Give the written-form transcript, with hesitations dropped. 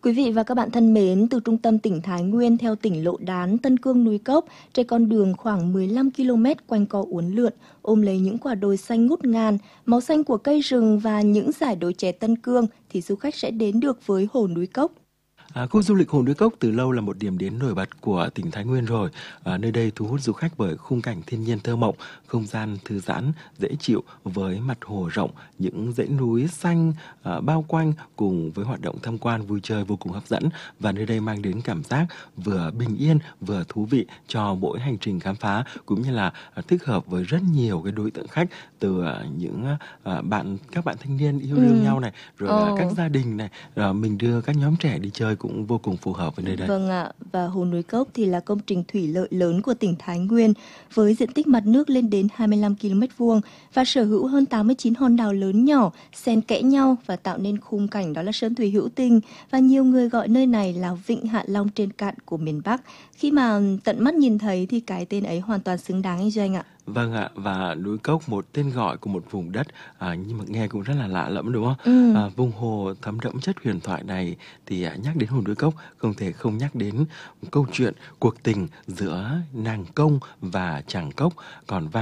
Quý vị và các bạn thân mến, từ trung tâm tỉnh Thái Nguyên theo tỉnh Lộ Đán, Tân Cương, Núi Cốc, trên con đường khoảng 15 km quanh co uốn lượn, ôm lấy những quả đồi xanh ngút ngàn, màu xanh của cây rừng và những dải đồi chè Tân Cương, thì du khách sẽ đến được với hồ Núi Cốc. Khu du lịch Hồ Núi Cốc từ lâu là một điểm đến nổi bật của tỉnh Thái Nguyên rồi. Nơi đây thu hút du khách bởi khung cảnh thiên nhiên thơ mộng, không gian thư giãn, dễ chịu với mặt hồ rộng, những dãy núi xanh bao quanh cùng với hoạt động tham quan vui chơi vô cùng hấp dẫn. Và nơi đây mang đến cảm giác vừa bình yên vừa thú vị cho mỗi hành trình khám phá, cũng như là thích hợp với rất nhiều cái đối tượng khách từ những các bạn thanh niên yêu đương nhau này, rồi các gia đình này, mình đưa các nhóm trẻ đi chơi cũng vô cùng phù hợp với nơi đây. Vâng ạ, và hồ Núi Cốc thì là công trình thủy lợi lớn của tỉnh Thái Nguyên với diện tích mặt nước lên đến 25 km² và sở hữu hơn 89 hòn đảo lớn nhỏ xen kẽ nhau và tạo nên khung cảnh đó là sơn thủy hữu tình, và nhiều người gọi nơi này là Vịnh Hạ Long trên cạn của miền Bắc. Khi mà tận mắt nhìn thấy thì cái tên ấy hoàn toàn xứng đáng anh Doanh ạ. Vâng ạ, và Núi Cốc một tên gọi của một vùng đất nhưng mà nghe cũng rất là lạ lẫm đúng không? Vùng hồ thấm đẫm chất huyền thoại này thì nhắc đến hồ Núi Cốc không thể không nhắc đến câu chuyện cuộc tình giữa nàng công và chàng cốc, còn vang